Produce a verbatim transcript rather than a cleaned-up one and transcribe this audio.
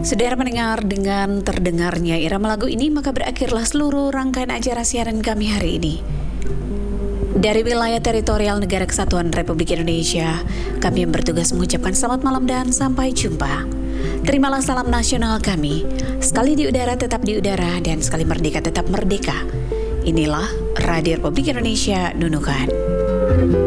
Saudara mendengar dengan terdengarnya irama lagu ini, maka berakhirlah seluruh rangkaian acara siaran kami hari ini. Dari wilayah teritorial Negara Kesatuan Republik Indonesia, kami yang bertugas mengucapkan selamat malam dan sampai jumpa. Terimalah salam nasional kami. Sekali di udara tetap di udara, dan sekali merdeka tetap merdeka. Inilah Radio Republik Indonesia Nunukan.